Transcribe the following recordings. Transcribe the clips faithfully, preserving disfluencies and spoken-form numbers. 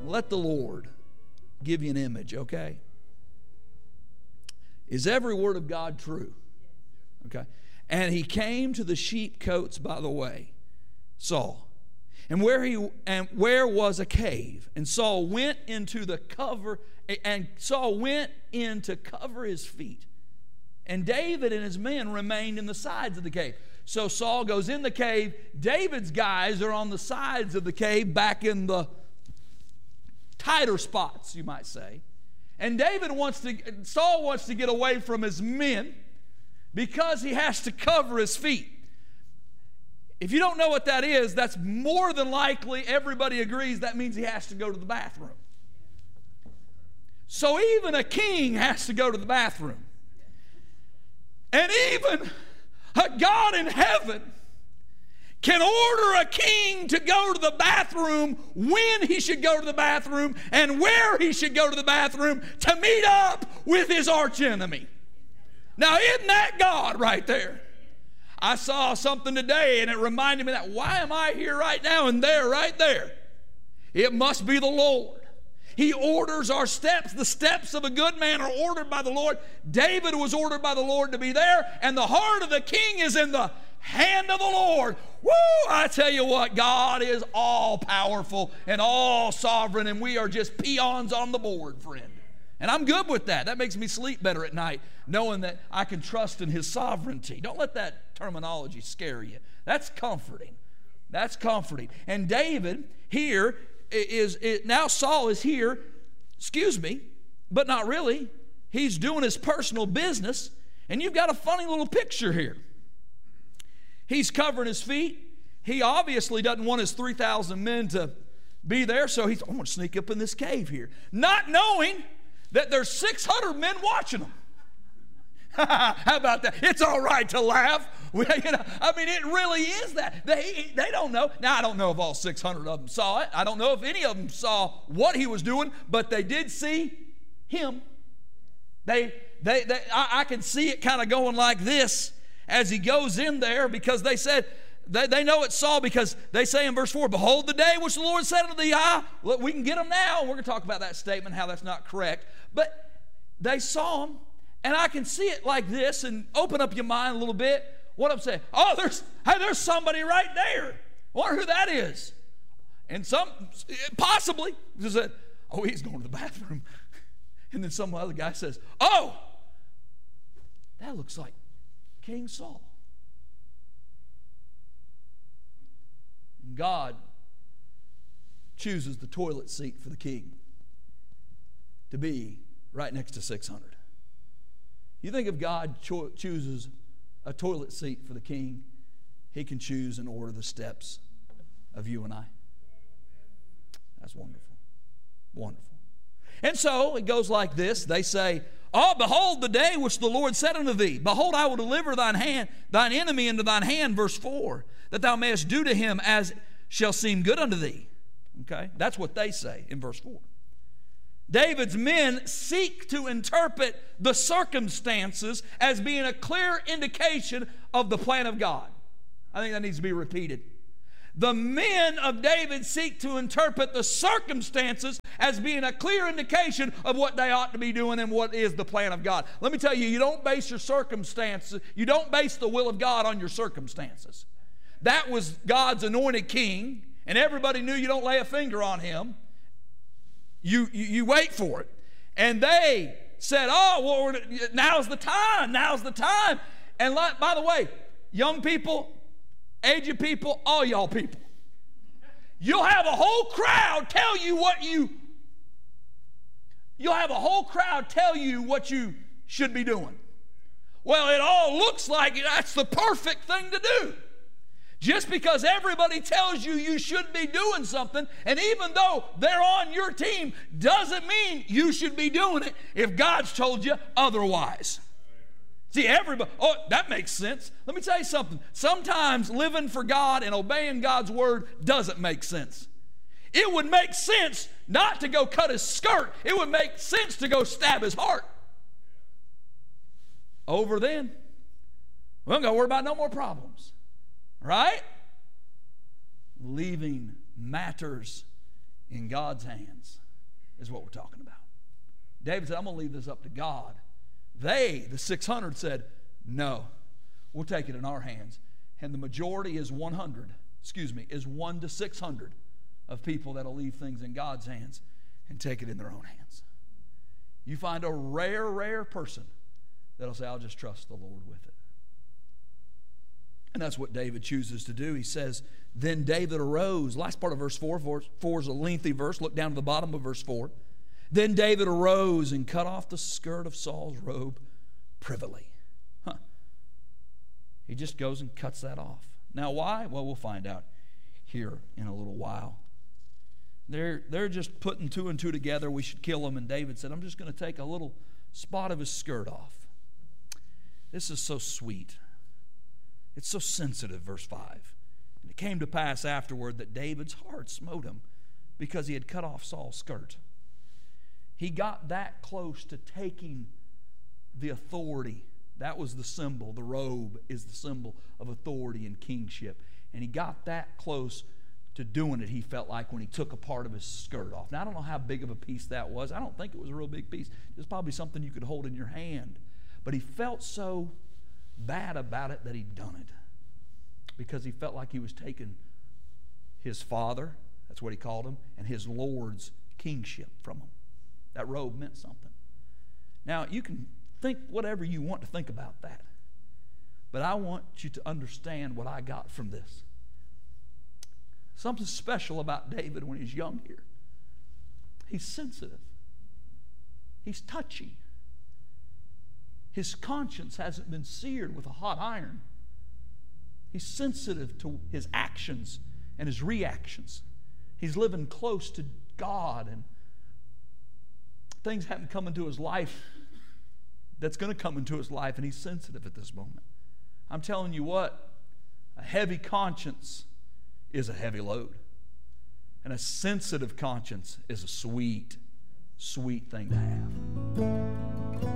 let the Lord give you an image, okay? Is every word of God true? Okay. And he came to the sheepcotes by the way, Saul. And where he and where was a cave, and Saul went into the cover, and Saul went in to cover his feet. And David and his men remained in the sides of the cave. So Saul goes in the cave. David's guys are on the sides of the cave, back in the tighter spots, you might say. And David wants to, Saul wants to get away from his men because he has to cover his feet. If you don't know what that is, that's more than likely, everybody agrees, that means he has to go to the bathroom. So even a king has to go to the bathroom. And even a God in heaven can order a king to go to the bathroom when he should go to the bathroom and where he should go to the bathroom to meet up with his archenemy. Now, isn't that God right there? I saw something today and it reminded me that why am I here right now and there right there? It must be the Lord. He orders our steps. The steps of a good man are ordered by the Lord. David was ordered by the Lord to be there, and the heart of the king is in the hand of the Lord. Woo! I tell you what, God is all powerful and all sovereign, and we are just peons on the board, friend. And I'm good with that. That makes me sleep better at night, knowing that I can trust in his sovereignty. Don't let that terminology scare you. That's comforting. That's comforting. And David here is, is now Saul is here, excuse me, but not really. He's doing his personal business, and you've got a funny little picture here. He's covering his feet. He obviously doesn't want his three thousand men to be there, so he's, I'm going to sneak up in this cave here, not knowing that there's six hundred men watching him. How about that? It's all right to laugh. We, you know, I mean, it really is that. They, they don't know. Now, I don't know if all six hundred of them saw it. I don't know if any of them saw what he was doing, but they did see him. They, they, they I, I can see it kind of going like this as he goes in there, because they said, they, they know it's Saul, because they say in verse four, behold the day which the Lord said unto thee, ah, look, we can get them now. We're going to talk about that statement, how that's not correct. But they saw him, and I can see it like this, and open up your mind a little bit. What I'm saying, oh, there's, hey, there's somebody right there. I wonder who that is. And some, possibly, just said, oh, he's going to the bathroom. And then some other guy says, oh, that looks like King Saul. And God chooses the toilet seat for the king to be right next to six hundred. You think if God cho- chooses a toilet seat for the king, he can choose and order the steps of you and I. That's wonderful. Wonderful. And so it goes like this. They say, oh, behold the day which the Lord said unto thee. Behold, I will deliver thine hand, thine enemy into thine hand, verse four, that thou mayest do to him as shall seem good unto thee. Okay? That's what they say in verse four. David's men seek to interpret the circumstances as being a clear indication of the plan of God. I think that needs to be repeated. The men of David seek to interpret the circumstances as being a clear indication of what they ought to be doing and what is the plan of God. Let me tell you, you don't base your circumstances, you don't base the will of God on your circumstances. That was God's anointed king, and everybody knew you don't lay a finger on him. You, you, you wait for it. And they said, oh, well, now's the time, now's the time. And like, by the way, young people, aged people, all y'all people, you'll have a whole crowd tell you what you, you'll have a whole crowd tell you what you should be doing. Well, it all looks like that's the perfect thing to do. Just because everybody tells you you should be doing something, and even though they're on your team, doesn't mean you should be doing it if God's told you otherwise. See, everybody, oh, that makes sense. Let me tell you something. Sometimes living for God and obeying God's word doesn't make sense. It would make sense not to go cut his skirt. It would make sense to go stab his heart. Over then, we don't got to worry about no more problems. Right? Leaving matters in God's hands is what we're talking about. David said, I'm going to leave this up to God. They, the six hundred, said, no, we'll take it in our hands. And the majority is one hundred, excuse me, is one to six hundred of people that'll leave things in God's hands and take it in their own hands. You find a rare, rare person that'll say, I'll just trust the Lord with it. And that's what David chooses to do. He says, then David arose. Last part of verse four. four is a lengthy verse. Look down to the bottom of verse four. Then David arose and cut off the skirt of Saul's robe privily. Huh. He just goes and cuts that off. Now why? Well, we'll find out here in a little while. They're, they're just putting two and two together. We should kill him. And David said, I'm just going to take a little spot of his skirt off. This is so sweet. It's so sensitive, verse five. And it came to pass afterward that David's heart smote him because he had cut off Saul's skirt. He got that close to taking the authority. That was the symbol. The robe is the symbol of authority and kingship. And he got that close to doing it, he felt like, when he took a part of his skirt off. Now, I don't know how big of a piece that was. I don't think it was a real big piece. It was probably something you could hold in your hand. But he felt so bad about it that he'd done it, because he felt like he was taking his father, that's what he called him, and his Lord's kingship from him. That robe meant something. Now, you can think whatever you want to think about that, but I want you to understand what I got from this. Something special about David when he's young here. He's sensitive. He's touchy. His conscience hasn't been seared with a hot iron. He's sensitive to his actions and his reactions. He's living close to God, and things haven't come into his life that's going to come into his life, and he's sensitive at this moment. I'm telling you what, a heavy conscience is a heavy load. And a sensitive conscience is a sweet, sweet thing to have.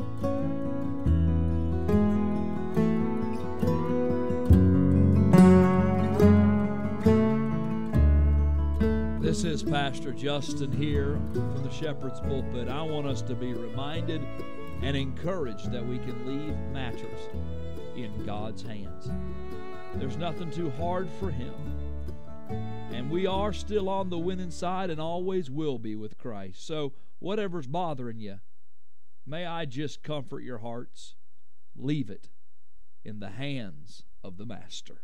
This is Pastor Justin here from the Shepherd's Pulpit. I want us to be reminded and encouraged that we can leave matters in God's hands. There's nothing too hard for Him. And we are still on the winning side and always will be with Christ. So whatever's bothering you, may I just comfort your hearts. Leave it in the hands of the Master.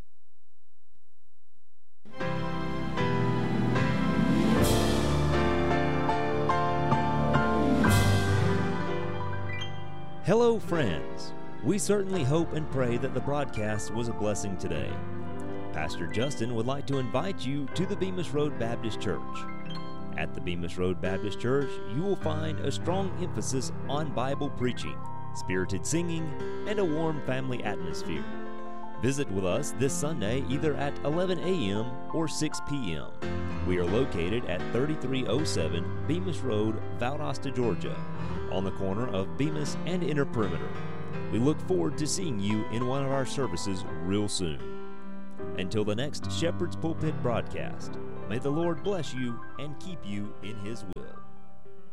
Hello, friends. We certainly hope and pray that the broadcast was a blessing today. Pastor Justin would like to invite you to the Bemis Road Baptist Church. At the Bemis Road Baptist Church, you will find a strong emphasis on Bible preaching, spirited singing, and a warm family atmosphere. Visit with us this Sunday either at eleven a.m. or six p.m. We are located at thirty-three oh seven Bemis Road, Valdosta, Georgia, on the corner of Bemis and Inner Perimeter. We look forward to seeing you in one of our services real soon. Until the next Shepherd's Pulpit broadcast, may the Lord bless you and keep you in His will.